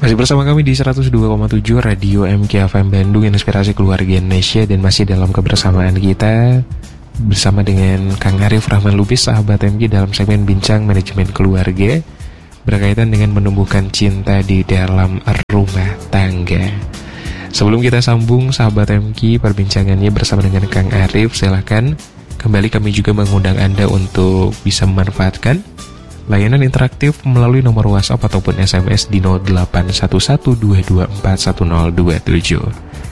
Masih bersama kami di 102,7 Radio MKFM Bandung, Inspirasi Keluarga Indonesia. Dan masih dalam kebersamaan kita bersama dengan Kang Arif Rahman Lubis, sahabat MK, dalam segmen Bincang Manajemen Keluarga berkaitan dengan menumbuhkan cinta di dalam rumah tangga. Sebelum kita sambung, sahabat MK, perbincangannya bersama dengan Kang Arif, silahkan kembali kami juga mengundang Anda untuk bisa memanfaatkan layanan interaktif melalui nomor WhatsApp ataupun SMS di 081122411027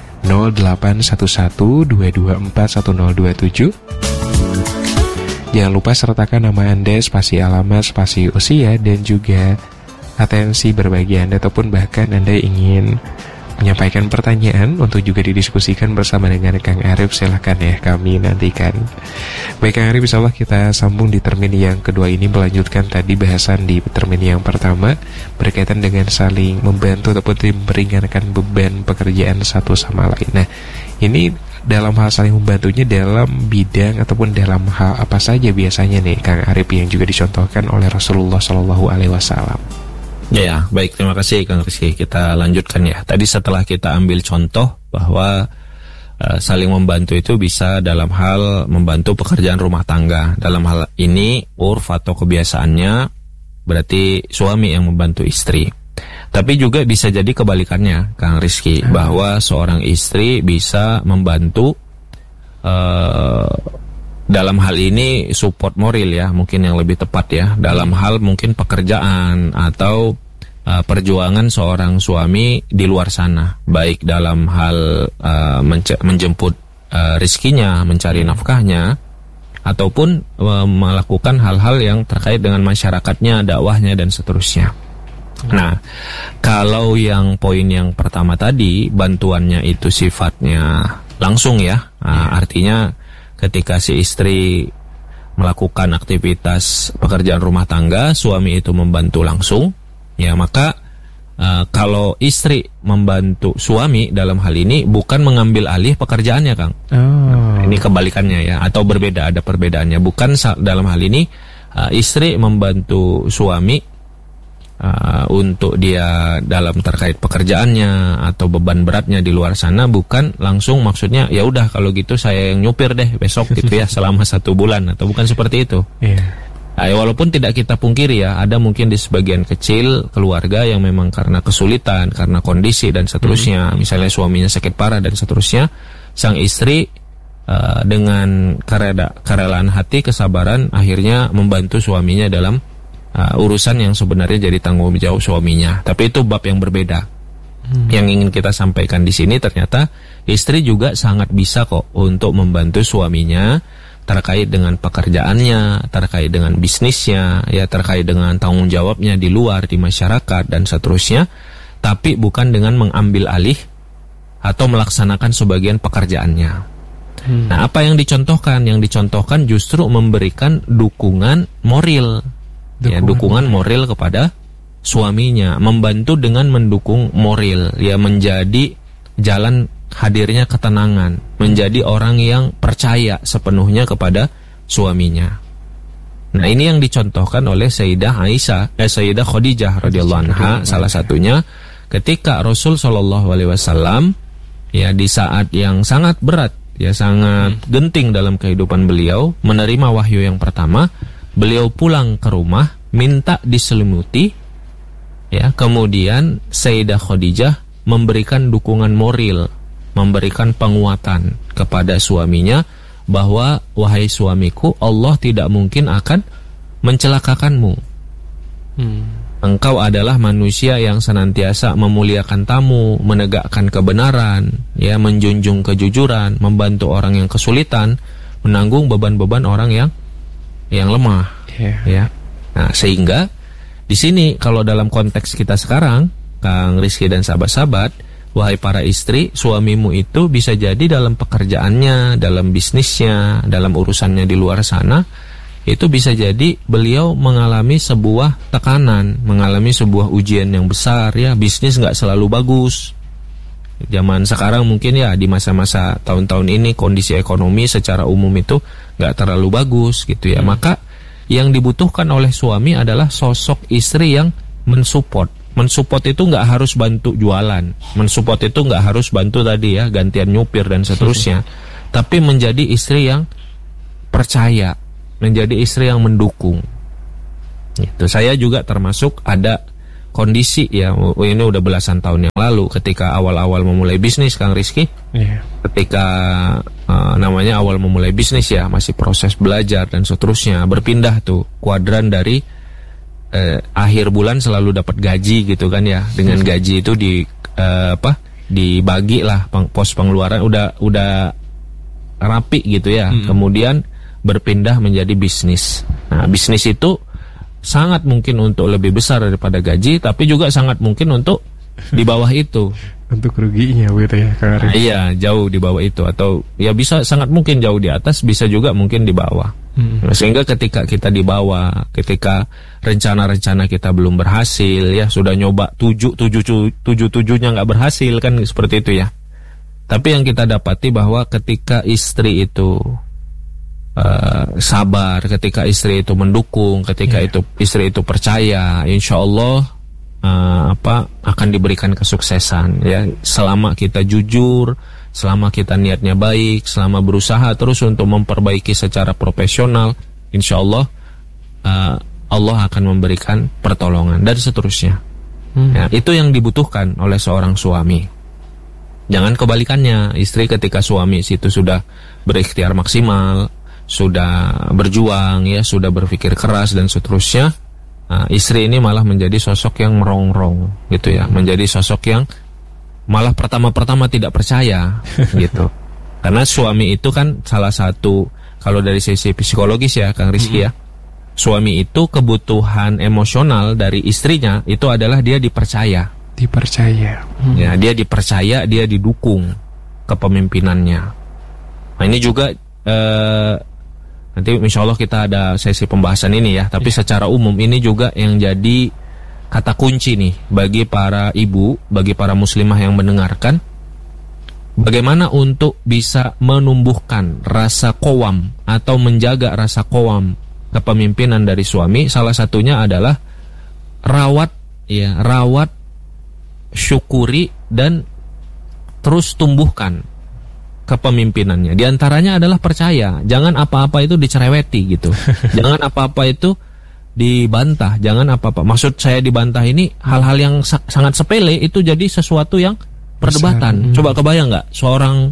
081122411027. Jangan lupa sertakan nama Anda, spasi alamat, spasi usia, dan juga atensi berbagi Anda, ataupun bahkan Anda ingin menyampaikan pertanyaan untuk juga didiskusikan bersama dengan Kang Arif, silahkan ya, kami nantikan. Baik Kang Arif, insyaallah kita sambung di termin yang kedua ini, melanjutkan tadi bahasan di termin yang pertama berkaitan dengan saling membantu ataupun meringankan beban pekerjaan satu sama lain. Nah, ini dalam hal saling membantunya dalam bidang ataupun dalam hal apa saja biasanya nih Kang Arif yang juga dicontohkan oleh Rasulullah SAW? Ya, baik, terima kasih Kang Rizky. Kita lanjutkan ya. Tadi setelah kita ambil contoh bahwa saling membantu itu bisa dalam hal membantu pekerjaan rumah tangga. Dalam hal ini urf atau kebiasaannya berarti suami yang membantu istri. Tapi juga bisa jadi kebalikannya Kang Rizky, bahwa seorang istri bisa membantu dalam hal ini support moral ya, mungkin yang lebih tepat ya, dalam hal mungkin pekerjaan atau perjuangan seorang suami di luar sana, baik dalam hal menjemput rezekinya, mencari nafkahnya, ataupun melakukan hal-hal yang terkait dengan masyarakatnya, dakwahnya, dan seterusnya. Nah, kalau yang poin yang pertama tadi, bantuannya itu sifatnya langsung ya, artinya ketika si istri melakukan aktivitas pekerjaan rumah tangga, suami itu membantu langsung, ya maka kalau istri membantu suami dalam hal ini bukan mengambil alih pekerjaannya, Kang. Ini kebalikannya ya, atau berbeda, ada perbedaannya. Bukan dalam hal ini istri membantu suami untuk dia dalam terkait pekerjaannya atau beban beratnya di luar sana, bukan langsung maksudnya ya udah kalau gitu saya yang nyupir deh besok gitu ya selama 1 bulan, atau bukan seperti itu. Walaupun tidak kita pungkiri ya, ada mungkin di sebagian kecil keluarga yang memang karena kesulitan, karena kondisi dan seterusnya, misalnya suaminya sakit parah dan seterusnya, sang istri dengan kerelaan hati, kesabaran, akhirnya membantu suaminya dalam urusan yang sebenarnya jadi tanggung jawab suaminya. Tapi itu bab yang berbeda. Yang ingin kita sampaikan di sini, ternyata istri juga sangat bisa kok untuk membantu suaminya terkait dengan pekerjaannya, terkait dengan bisnisnya, ya terkait dengan tanggung jawabnya di luar, di masyarakat dan seterusnya. Tapi bukan dengan mengambil alih atau melaksanakan sebagian pekerjaannya. Nah, apa yang dicontohkan? Yang dicontohkan justru memberikan dukungan moral. Ya, dukungan moral kepada suaminya, membantu dengan mendukung moral, ya menjadi jalan hadirnya ketenangan, menjadi orang yang percaya sepenuhnya kepada suaminya. Nah, ini yang dicontohkan oleh Sayyidah Khadijah radhiyallahu anha, salah satunya ketika Rasul sallallahu alaihi wasallam ya di saat yang sangat berat, ya sangat genting dalam kehidupan beliau, menerima wahyu yang pertama. Beliau pulang ke rumah, minta diselimuti, ya. Kemudian Sayyidah Khadijah memberikan dukungan moral, memberikan penguatan kepada suaminya bahwa wahai suamiku, Allah tidak mungkin akan mencelakakanmu. Engkau adalah manusia yang senantiasa memuliakan tamu, menegakkan kebenaran, ya, menjunjung kejujuran, membantu orang yang kesulitan, menanggung beban-beban orang yang lemah, ya. Nah, sehingga di sini kalau dalam konteks kita sekarang, Kang Rizky dan sahabat-sahabat, wahai para istri, suamimu itu bisa jadi dalam pekerjaannya, dalam bisnisnya, dalam urusannya di luar sana, itu bisa jadi beliau mengalami sebuah tekanan, mengalami sebuah ujian yang besar, ya. Bisnis nggak selalu bagus. Zaman sekarang mungkin ya, di masa-masa tahun-tahun ini kondisi ekonomi secara umum itu nggak terlalu bagus gitu ya. Maka yang dibutuhkan oleh suami adalah sosok istri yang mensupport, mensupport itu nggak harus bantu jualan, mensupport itu nggak harus bantu tadi ya gantian nyupir dan seterusnya, tapi menjadi istri yang percaya, menjadi istri yang mendukung. Itu saya juga termasuk ada kondisi ya, ini udah belasan tahun yang lalu ketika awal-awal memulai bisnis Kang Rizky, ketika namanya awal memulai bisnis ya, masih proses belajar dan seterusnya, berpindah tuh kuadran dari akhir bulan selalu dapat gaji gitu kan ya, dengan gaji itu dibagi lah pos pengeluaran udah rapi gitu ya, kemudian berpindah menjadi bisnis. Nah bisnis itu sangat mungkin untuk lebih besar daripada gaji, tapi juga sangat mungkin untuk di bawah itu. Untuk ruginya gitu ya, Kang Arif. Nah, iya, jauh di bawah itu, atau ya bisa sangat mungkin jauh di atas, bisa juga mungkin di bawah. Nah, sehingga ketika kita di bawah, ketika rencana-rencana kita belum berhasil, ya sudah nyoba 7-7-nya nggak berhasil kan, seperti itu ya. Tapi yang kita dapati bahwa ketika istri itu sabar, ketika istri itu mendukung, ketika itu istri itu percaya, insya Allah akan diberikan kesuksesan ya, selama kita jujur, selama kita niatnya baik, selama berusaha terus untuk memperbaiki secara profesional, insya Allah Allah akan memberikan pertolongan dan seterusnya. Ya, itu yang dibutuhkan oleh seorang suami. Jangan kebalikannya, istri ketika suami itu sudah berikhtiar maksimal, sudah berjuang ya, sudah berpikir keras dan seterusnya, istri ini malah menjadi sosok yang merongrong gitu ya, menjadi sosok yang malah pertama-pertama tidak percaya gitu. Karena suami itu kan salah satu, kalau dari sisi psikologis ya Kang Rizky ya, suami itu kebutuhan emosional dari istrinya itu adalah dia dipercaya. Ya, dia dipercaya, dia didukung kepemimpinannya. Nah ini juga nanti insya Allah kita ada sesi pembahasan ini ya. Tapi secara umum ini juga yang jadi kata kunci nih bagi para ibu, bagi para muslimah yang mendengarkan, bagaimana untuk bisa menumbuhkan rasa qawam atau menjaga rasa qawam kepemimpinan dari suami. Salah satunya adalah rawat, syukuri dan terus tumbuhkan kepemimpinannya. Di antaranya adalah percaya. Jangan apa-apa itu dicereweti gitu. Jangan apa-apa itu dibantah. Jangan apa-apa. Maksud saya dibantah ini hal-hal yang sangat sepele itu jadi sesuatu yang perdebatan. Coba kebayang nggak seorang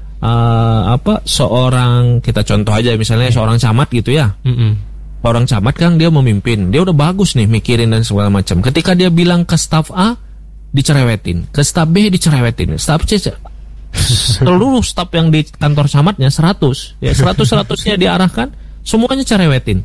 seorang, kita contoh aja misalnya seorang camat gitu ya. Orang camat kan dia memimpin, dia udah bagus nih mikirin dan segala macam. Ketika dia bilang ke staf A dicerewetin, ke staf B dicerewetin, staf C, seluruh staf yang di kantor camatnya 100 ya, 100-100-nya diarahkan, semuanya cerewetin.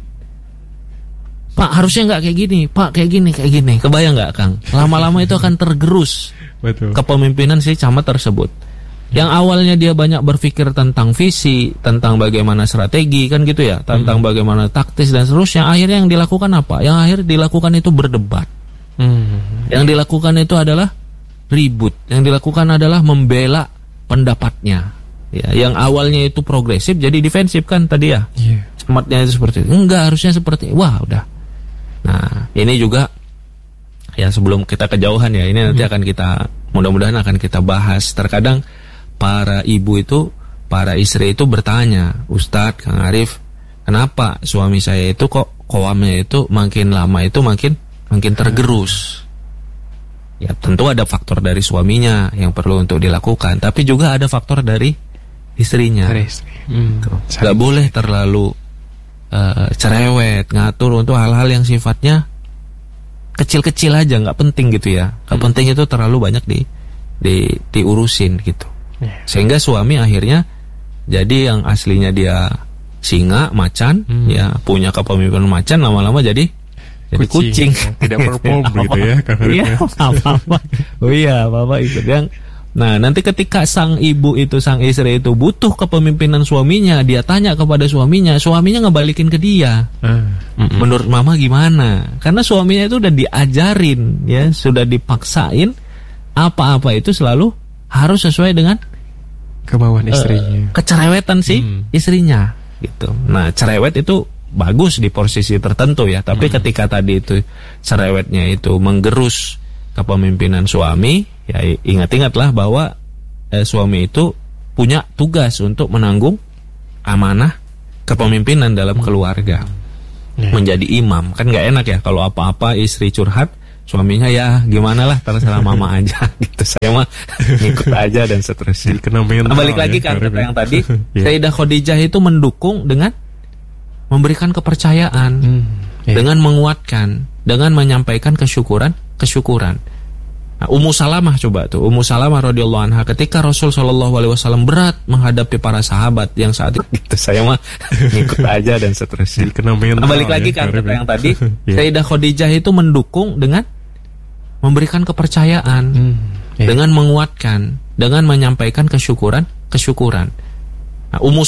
Pak harusnya nggak kayak gini, Pak kayak gini. Kebayang nggak Kang? Lama-lama itu akan tergerus. Betul. Kepemimpinan si camat tersebut. Yang awalnya dia banyak berpikir tentang visi, tentang bagaimana strategi kan gitu ya, tentang bagaimana taktis dan seterusnya. Akhirnya yang dilakukan apa? Yang akhir dilakukan itu berdebat. Yang dilakukan itu adalah ribut. Yang dilakukan adalah membela pendapatnya. Ya, yang awalnya itu progresif jadi defensif kan tadi ya. Camatnya itu seperti itu. Enggak, harusnya seperti itu. Wah, udah. Nah, ini juga ya sebelum kita kejauhan ya, ini nanti akan kita, mudah-mudahan akan kita bahas. Terkadang para ibu itu, para istri itu bertanya, Ustadz, Kang Arif, kenapa suami saya itu kok qawamnya itu makin lama itu makin tergerus? Ya tentu ada faktor dari suaminya yang perlu untuk dilakukan, tapi juga ada faktor dari istrinya. Gak boleh terlalu cerewet, ngatur untuk hal-hal yang sifatnya kecil-kecil aja, nggak penting gitu ya. Nggak penting itu terlalu banyak diurusin gitu. Sehingga suami akhirnya jadi yang aslinya dia singa, macan, ya punya kepemimpinan macan, lama-lama jadi kucing. Tidak perform gitu ya. Iya, apa-apa. Oh iya, apa-apa ikut yang. Nah, nanti ketika sang ibu itu, sang istri itu butuh kepemimpinan suaminya, dia tanya kepada suaminya ngebalikin ke dia. Menurut mama gimana? Karena suaminya itu udah diajarin, ya, sudah dipaksain apa-apa itu selalu harus sesuai dengan kemauan istrinya. Kecerewetan sih istrinya gitu. Nah, cerewet itu bagus di posisi tertentu ya, tapi ketika tadi itu cerewetnya itu menggerus kepemimpinan suami, ya ingat-ingatlah bahwa suami itu punya tugas untuk menanggung amanah kepemimpinan dalam keluarga. Menjadi imam, kan nggak enak ya kalau apa-apa istri curhat, suaminya ya gimana lah, terserah mama aja gitu, saya mah ngikut aja dan seterusnya. Balik lagi kan kata yang tadi, Sayyidah Khadijah itu mendukung dengan memberikan kepercayaan, dengan menguatkan, dengan menyampaikan kesyukuran. Nah, Ummu Salamah coba tuh, Ummu Salamah radhiyallahu anha ketika Rasul sallallahu alaihi wasallam berat menghadapi para sahabat yang saat itu gitu, saya mah ngikut aja dan seterusnya. Balik lagi kan kata yang tadi, Sayyidah Khadijah itu mendukung dengan memberikan kepercayaan, dengan menguatkan, dengan menyampaikan kesyukuran. Nah, Ummu